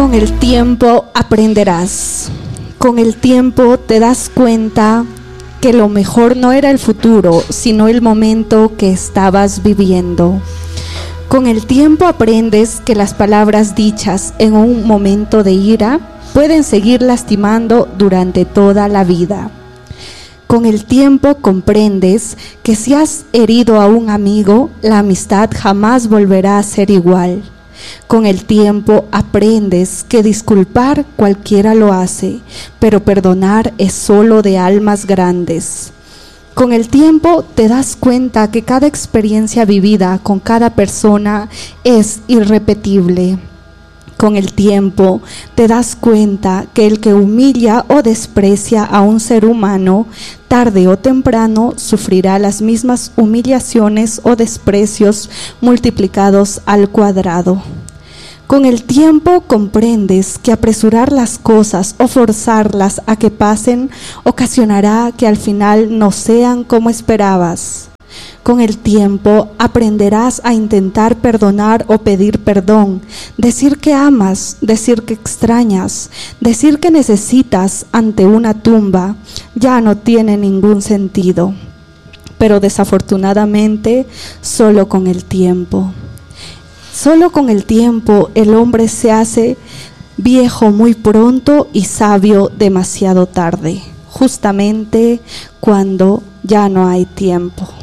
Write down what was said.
Con el tiempo aprenderás. Con el tiempo te das cuenta que lo mejor no era el futuro, sino el momento que estabas viviendo. Con el tiempo aprendes que las palabras dichas en un momento de ira pueden seguir lastimando durante toda la vida. Con el tiempo comprendes que si has herido a un amigo, la amistad jamás volverá a ser igual. Con el tiempo aprendes que disculpar cualquiera lo hace, pero perdonar es solo de almas grandes. Con el tiempo te das cuenta que cada experiencia vivida con cada persona es irrepetible. Con el tiempo te das cuenta que el que humilla o desprecia a un ser humano, tarde o temprano sufrirá las mismas humillaciones o desprecios multiplicados al cuadrado. Con el tiempo comprendes que apresurar las cosas o forzarlas a que pasen ocasionará que al final no sean como esperabas. Con el tiempo aprenderás a intentar perdonar o pedir perdón, decir que amas, decir que extrañas, decir que necesitas ante una tumba, ya no tiene ningún sentido. Pero desafortunadamente, solo con el tiempo. Solo con el tiempo el hombre se hace viejo muy pronto y sabio demasiado tarde, justamente cuando ya no hay tiempo.